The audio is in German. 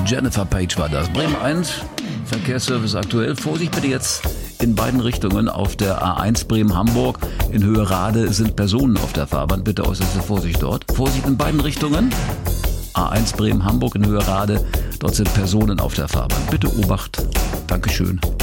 Jennifer Page war das. Bremen 1, Verkehrsservice aktuell. Vorsicht bitte jetzt in beiden Richtungen auf der A1 Bremen-Hamburg. In Höhe Rade sind Personen auf der Fahrbahn. Bitte äußerste Vorsicht dort. Vorsicht in beiden Richtungen. A1 Bremen-Hamburg in Höhe Rade. Dort sind Personen auf der Fahrbahn. Bitte Obacht. Dankeschön.